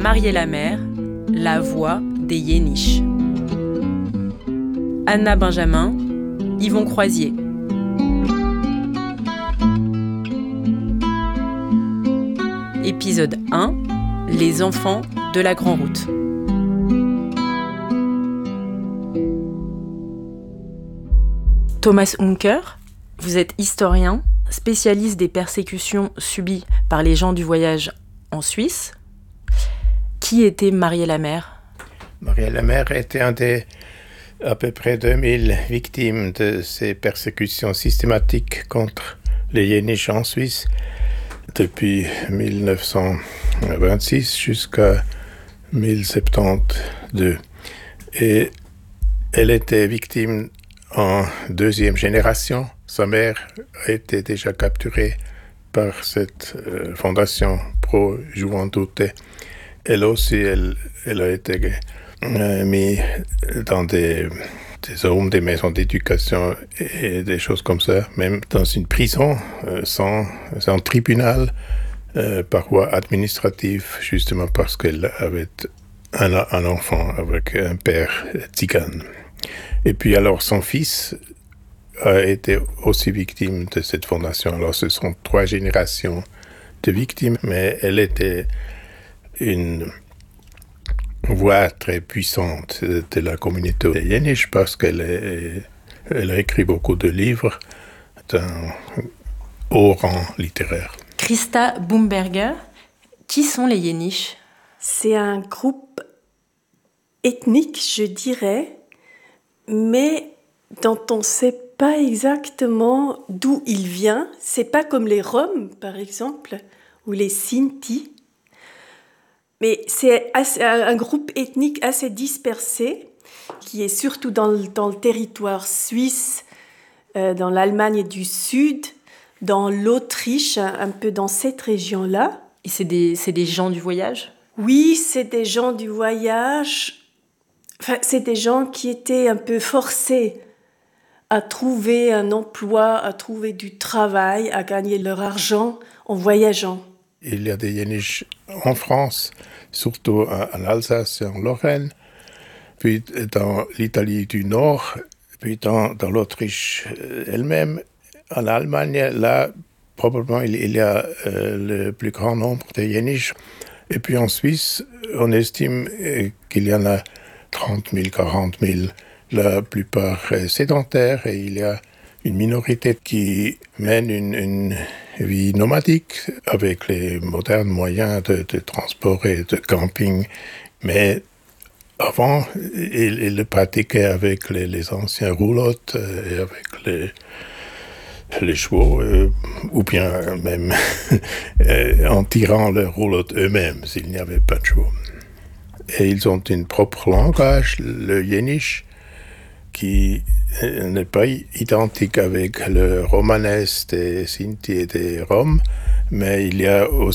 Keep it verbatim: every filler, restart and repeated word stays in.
Mariée-la-Mère, la voix des Yéniches. Anna Benjamin, Yvon Croisier. Épisode un, les enfants de la Grand Route. Thomas Unker, vous êtes historien, spécialiste des persécutions subies par les gens du voyage en Suisse. Qui était Mariée-la-Mère ? Mariée-la-Mère était un des à peu près deux mille victimes de ces persécutions systématiques contre les Yéniches en Suisse depuis mille neuf cent vingt-six jusqu'à mille soixante-douze. Et elle était victime en deuxième génération. Sa mère a été déjà capturée par cette euh, fondation pro-Juventude. Elle aussi, elle, elle a été euh, mise dans des, des homes, des maisons d'éducation et des choses comme ça, même dans une prison euh, sans, sans tribunal euh, par voie administrative, justement parce qu'elle avait un, un enfant avec un père tzigane. Et puis alors son fils a été aussi victime de cette fondation. Alors ce sont trois générations de victimes, mais elle était une voix très puissante de la communauté yéniche parce qu'elle est, elle a écrit beaucoup de livres d'un haut rang littéraire. Christa Bumberger, qui sont les Yéniches ? C'est un groupe ethnique, je dirais, mais dont on ne sait pas exactement d'où il vient. C'est pas comme les Roms, par exemple, ou les Sinti. Mais c'est assez, un groupe ethnique assez dispersé, qui est surtout dans le, dans le territoire suisse, euh, dans l'Allemagne du Sud, dans l'Autriche, un, un peu dans cette région-là. Et c'est des, c'est des gens du voyage ? Oui, c'est des gens du voyage. Enfin, c'est des gens qui étaient un peu forcés à trouver un emploi, à trouver du travail, à gagner leur argent en voyageant. Il y a des Yéniches en France, surtout en Alsace et en Lorraine, puis dans l'Italie du Nord, puis dans, dans l'Autriche elle-même. En Allemagne, là, probablement, il, il y a euh, le plus grand nombre de Yéniches. Et puis en Suisse, on estime qu'il y en a trente mille, quarante mille, la plupart sédentaires, et il y a une minorité qui mène une, une vie nomadique avec les modernes moyens de, de transport et de camping. Mais avant, ils, ils le pratiquaient avec les, les anciens roulottes et avec les, les chevaux, euh, ou bien même en tirant leurs roulottes eux-mêmes s'il n'y avait pas de chevaux. Et ils ont un propre langage, le yéniche, qui n'est pas identique avec le romanesque des Sinti et des Roms, mais il y a aussi